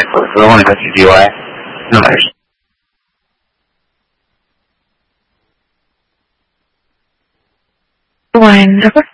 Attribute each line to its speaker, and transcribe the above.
Speaker 1: I want to go to DUI. No matters.
Speaker 2: Line number